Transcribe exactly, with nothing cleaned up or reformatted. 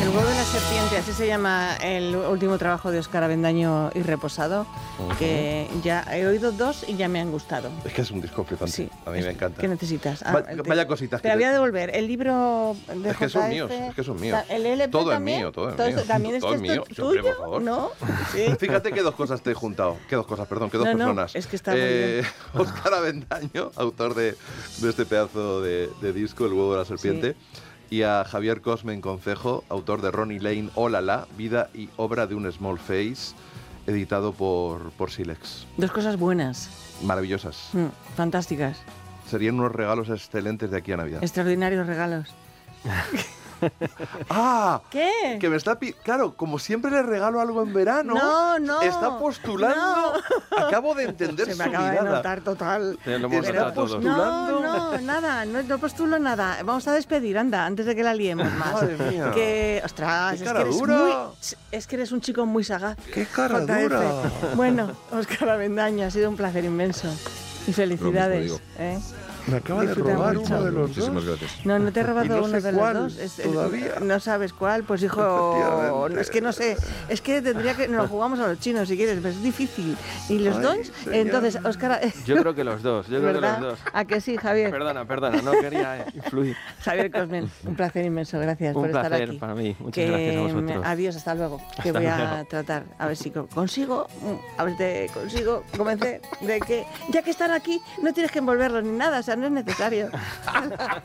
El huevo de la serpiente, así se llama el último trabajo de Óscar Avendaño y Reposado, uh-huh. que ya he oído dos y ya me han gustado. Es que es un disco flipante, sí, a mí me encanta. ¿Qué necesitas? Ah, vaya, vaya cositas. Te, te voy a devolver el libro de Es que son míos, es que son míos. El L P todo también, es mío, todo es todo mío. ¿También es todo que es mío, tuyo? siempre, por favor. ¿No? Sí. Fíjate que dos cosas te he juntado, que dos cosas, perdón, que dos no, personas. No, es que está eh, muy bien. Óscar Avendaño, autor de, de este pedazo de, de disco, El huevo de la serpiente. Sí. Y a Javier Cosmen Concejo, autor de Ronnie Lane, Hola la, vida y obra de un small face, editado por, por Silex. Dos cosas buenas. Maravillosas. Mm, fantásticas. Serían unos regalos excelentes de aquí a Navidad. Extraordinarios regalos. ¡Ah! ¿Qué? Que me está pi- claro, como siempre le regalo algo en verano. No, no. Está postulando. No. Acabo de entender Se su me acaba mirada. de notar total. Te lo hemos está notado todos. postulando. No, no, nada, no, no postulo nada. Vamos a despedir, anda, antes de que la liemos más. Madre mía. Que, ostras, Qué es cara que eres dura. muy, es que eres un chico muy sagaz. ¡Qué cara J F. dura! Bueno, Óscar Avendaño, ha sido un placer inmenso. Y felicidades. ¿eh? Me acaba Disfruta de robar mucho. uno de los Muchísimas dos. gracias. No, no te he robado Y no uno sé de cuál, los dos. Es, todavía. No sabes cuál, pues hijo. Es que no sé. Es que tendría que. Nos lo jugamos a los chinos si quieres, pero es difícil. ¿Y los Ay, dos? señor. Entonces, Óscar. Yo creo que los dos, yo creo ¿verdad? que los dos. ¿A que sí, Javier? Perdona, perdona, no quería influir. Javier Cosmen, un placer inmenso, gracias Un por estar placer aquí. para mí, muchas que gracias a vosotros. Me, adiós, hasta luego. Que Hasta voy a luego. tratar, a ver si consigo, a ver si consigo convencer de que ya que están aquí no tienes que envolverlos ni nada, o sea, no es necesario.